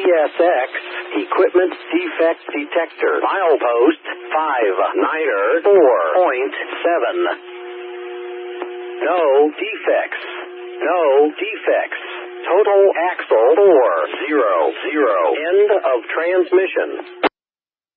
ESX, Equipment Defect Detector. Milepost 59er 4.7. No defects. No defects. Total axle 400. End of transmission.